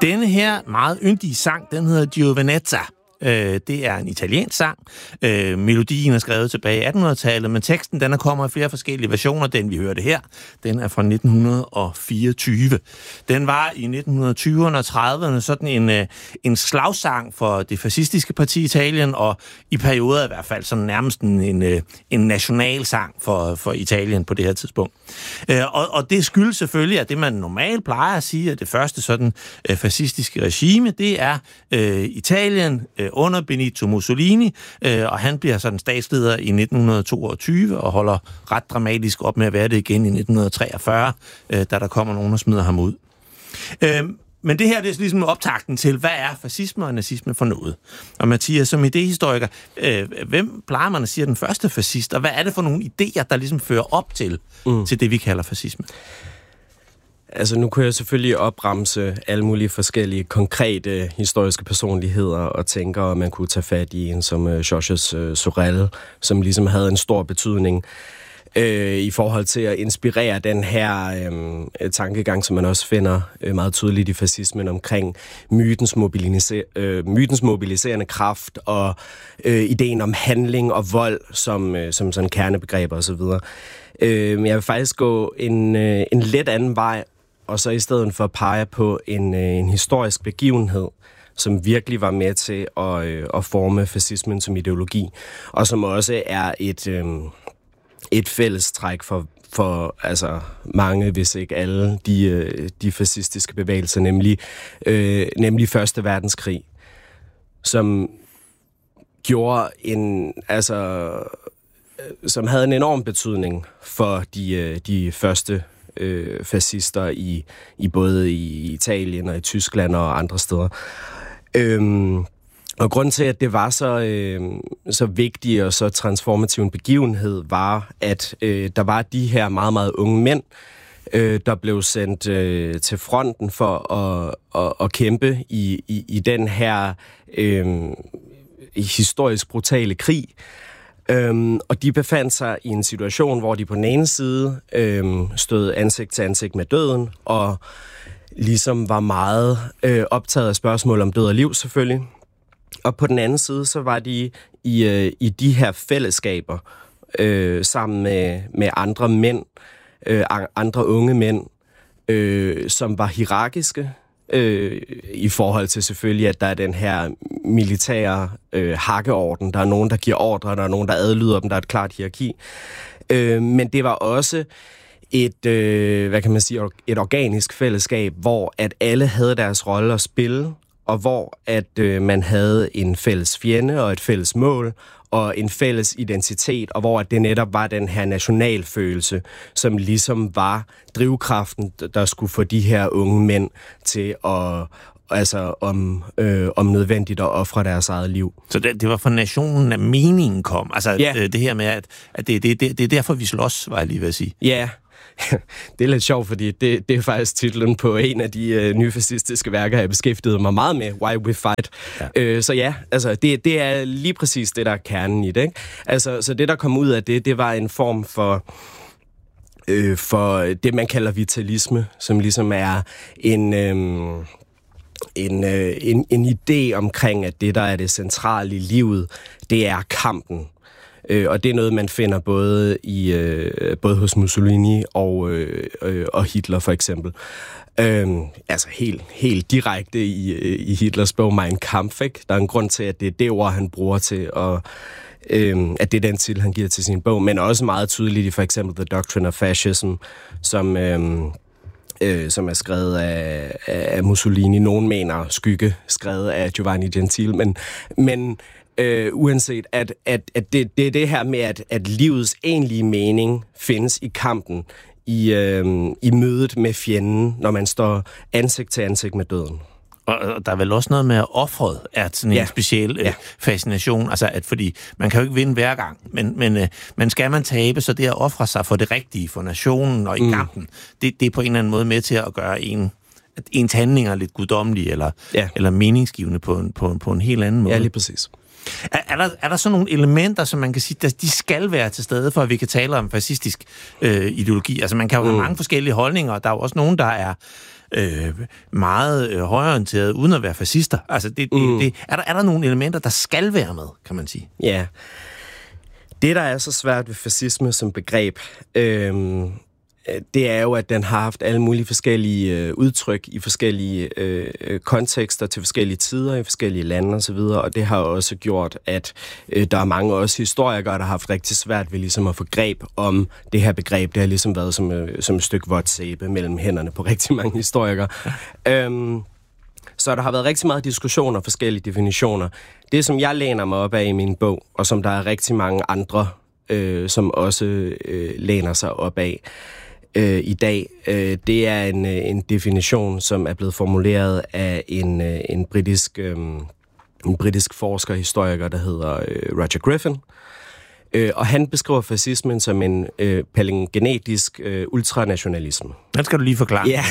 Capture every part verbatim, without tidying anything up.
Denne her meget yndige sang, den hedder Giovinezza. Det er en italiensk sang. Melodien er skrevet tilbage i attenhundredetallet, men teksten den er kommer i flere forskellige versioner. Den, vi hørte her, den er fra nitten fireogtyve. Den var i nitten tyverne og trediverne sådan en, en slagsang for det fascistiske parti Italien, og i perioder i hvert fald sådan nærmest en, en, en nationalsang for, for Italien på det her tidspunkt. Og, og det skyldes selvfølgelig, at det man normalt plejer at sige, at det første sådan fascistiske regime, det er øh, Italien, øh, under Benito Mussolini, øh, og han bliver sådan statsleder i nitten toogtyve og holder ret dramatisk op med at være det igen i nitten treogfyrre, øh, da der kommer nogen og smider ham ud. Øh, men det her det er ligesom optakten til, hvad er fascisme og nazisme for noget? Og Mathias, som idéhistoriker, øh, hvem plejer man at sige er den første fascist, og hvad er det for nogle idéer, der ligesom fører op til, mm. til det, vi kalder fascisme? Altså, nu kunne jeg selvfølgelig opremse alle mulige forskellige konkrete historiske personligheder og tænker, at man kunne tage fat i en som uh, Georges uh, Sorel, som ligesom havde en stor betydning øh, i forhold til at inspirere den her øh, tankegang, som man også finder øh, meget tydeligt i fascismen omkring mytens, mobiliser- øh, mytens mobiliserende kraft og øh, ideen om handling og vold som, øh, som sådan kernebegreber osv. Øh, men jeg vil faktisk gå en, øh, en let anden vej, og så i stedet for at pege på en, en historisk begivenhed, som virkelig var med til at, øh, at forme fascismen som ideologi, og som også er et, øh, et fællestræk for, for altså, mange, hvis ikke alle, de, øh, de fascistiske bevægelser, nemlig, øh, nemlig Første Verdenskrig, som gjorde en, altså, som havde en enorm betydning for de, de første Øh, fascister i, i både i Italien og i Tyskland og andre steder. Øhm, og grunden til, at det var så, øh, så vigtig og så transformativ en begivenhed, var, at øh, der var de her meget, meget unge mænd, øh, der blev sendt øh, til fronten for at, at, at kæmpe i, i, i den her øh, historisk brutale krig. Øhm, og de befandt sig i en situation, hvor de på den ene side øhm, stod ansigt til ansigt med døden, og ligesom var meget øh, optaget af spørgsmål om død og liv selvfølgelig. Og på den anden side, så var de i, øh, i de her fællesskaber øh, sammen med, med andre mænd, øh, andre unge mænd, øh, som var hierarkiske, Øh, i forhold til selvfølgelig, at der er den her militære øh, hakkeorden. Der er nogen, der giver ordre, der er nogen, der adlyder dem, der er et klart hierarki. Øh, men det var også et, øh, hvad kan man sige, et organisk fællesskab, hvor at alle havde deres rolle at spille, og hvor at øh, man havde en fælles fjende og et fælles mål, og en fælles identitet, og hvor det netop var den her nationalfølelse, som ligesom var drivkraften, der skulle få de her unge mænd til at, altså om, øh, om nødvendigt at ofre deres eget liv. Så det, det var for nationen, at meningen kom? Altså ja. det her med, at, at det, det, det, det er derfor, vi slås, var jeg lige ved at sige. Ja, det er lidt sjovt, fordi det, det er faktisk titlen på en af de øh, nye fascistiske værker, jeg beskæftigede mig meget med, Why We Fight. Ja. Øh, så ja, altså det, det er lige præcis det, der er kernen i det. Ikke? Altså, så det, der kom ud af det, det var en form for, øh, for det, man kalder vitalisme, som ligesom er en... Øh, En, øh, en, en idé omkring, at det, der er det centrale i livet, det er kampen. Øh, og det er noget, man finder både i øh, både hos Mussolini og, øh, øh, og Hitler for eksempel. Øh, altså helt, helt direkte i, i Hitlers bog Mein Kampf, ikke? Der er en grund til, at det er det ord, han bruger til at... Øh, at det er den titel, han giver til sin bog, men også meget tydeligt i for eksempel The Doctrine of Fascism, som... Øh, Øh, som er skrevet af, af Mussolini. Nogen mener Skygge, skrevet af Giovanni Gentile, men, men øh, uanset, at, at, at det, det er det her med, at, at livets egentlige mening findes i kampen, i, øh, i mødet med fjenden, når man står ansigt til ansigt med døden. Og der er vel også noget med, at offret er sådan en ja. speciel øh, ja. fascination, altså at fordi man kan jo ikke vinde hver gang, men, men, øh, men skal man tabe, så det at ofre sig for det rigtige, for nationen og i mm. kampen, det, det er på en eller anden måde med til at gøre en, at ens handlinger lidt guddommelige, eller, ja. eller meningsgivende på en, på, på en helt anden måde. Ja, lige præcis. Er, er, der, er der så nogle elementer, som man kan sige, at de skal være til stede, for at vi kan tale om fascistisk øh, ideologi? Altså man kan jo mm. have mange forskellige holdninger, og der er jo også nogen, der er øh, meget øh, højreorienterede, uden at være fascister. Altså, det, det, mm. det, er, der, er der nogle elementer, der skal være med, kan man sige? Ja. Det, der er så svært ved fascisme som begreb, øh, det er jo, at den har haft alle mulige forskellige øh, udtryk i forskellige øh, kontekster til forskellige tider i forskellige lande osv., og, og det har også gjort, at øh, der er mange også historikere, der har haft rigtig svært ved ligesom at få greb om det her begreb. Det har ligesom været som, øh, som et stykke vådt sæbe mellem hænderne på rigtig mange historikere. øhm, så der har været rigtig meget diskussion og forskellige definitioner. Det, som jeg læner mig op af i min bog, og som der er rigtig mange andre, øh, som også øh, læner sig op af, Øh, i dag, øh, det er en, en definition, som er blevet formuleret af en, øh, en britisk øh, en britisk forsker og historiker, der hedder øh, Roger Griffin. Øh, og han beskriver fascismen som en øh, palingenetisk øh, ultranationalisme. Den skal du lige forklare. Ja.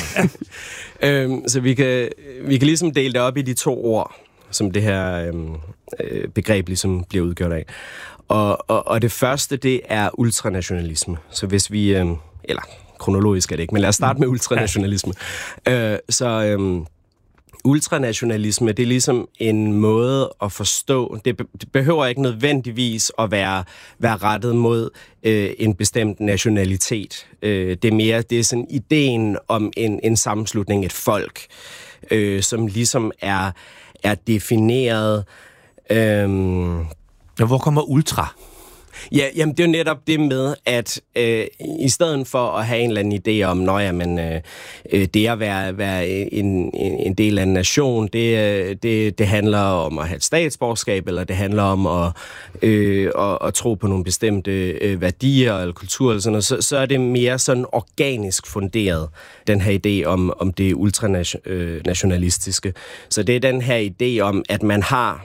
øh, så vi kan, vi kan ligesom dele det op i de to ord, som det her øh, begreb ligesom bliver udgjort af. Og, og, og det første, det er ultranationalisme. Så hvis vi... Øh, eller kronologisk er det ikke, men lad os starte med ultranationalisme. Ja. Øh, så øhm, ultranationalisme, det er ligesom en måde at forstå, det, be- det behøver ikke nødvendigvis at være, være rettet mod øh, en bestemt nationalitet. Øh, det er mere, det er sådan ideen om en, en sammenslutning, et folk, øh, som ligesom er, er defineret. Øh, ja, hvor kommer ultra? Ja, jamen det er jo netop det med, at øh, i stedet for at have en eller anden idé om, nå ja, men øh, det at være, være en, en del af en nation, det, det, det handler om at have et statsborgerskab, eller det handler om at, øh, at, at tro på nogle bestemte øh, værdier eller kultur, eller sådan noget, så, så er det mere sådan organisk funderet, den her idé om, om det ultranationalistiske. Så det er den her idé om, at man har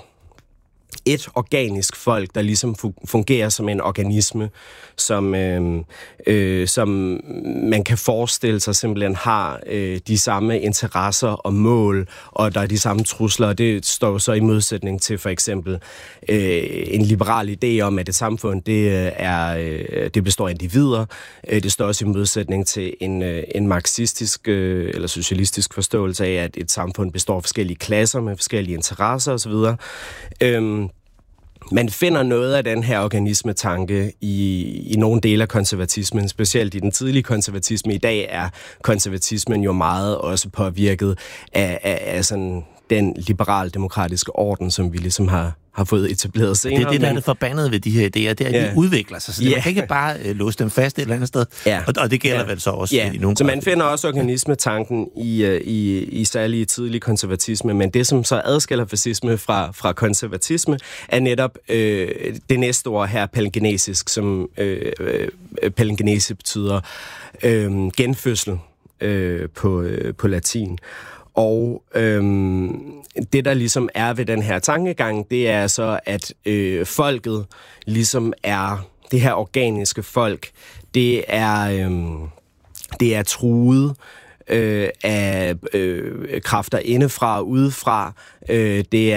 et organisk folk, der ligesom fungerer som en organisme, som, øh, øh, som man kan forestille sig simpelthen har øh, de samme interesser og mål, og der er de samme trusler, og det står så i modsætning til for eksempel øh, en liberal idé om, at et samfund det, er, øh, det består af individer. Det står også i modsætning til en, øh, en marxistisk øh, eller socialistisk forståelse af, at et samfund består af forskellige klasser med forskellige interesser osv. Øhm, Man finder noget af den her organismetanke i, i nogle dele af konservatismen, specielt i den tidlige konservatisme. I dag er konservatismen jo meget også påvirket af, af, af sådan den liberal-demokratiske orden, som vi ligesom har, har fået etableret senere. Det er det, der er det forbandede ved de her idéer, det er, at ja. de udvikler sig, så det, yeah. man kan ikke bare uh, låse dem fast et eller andet sted, ja. og, og det gælder ja. vel så også ja. i nogle Så man finder også organismetanken i, uh, i, i særlige tidlig konservatisme, men det, som så adskiller fascisme fra, fra konservatisme, er netop øh, det næste ord her, palingenesisk, som øh, øh, palingenese betyder øh, genfødsel øh, på, øh, på latin. Og øhm, det, der ligesom er ved den her tankegang, det er så, at øh, folket ligesom er, det her organiske folk, det er, øhm, det er truet øh, af øh, kræfter indefra og udefra. Øh, det